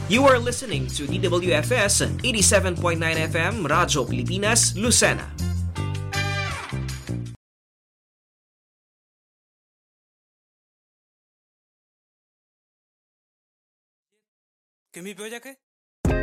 You are listening to DWFS 87.9 FM Radyo Pilipinas, Lucena. Kami pwede ka?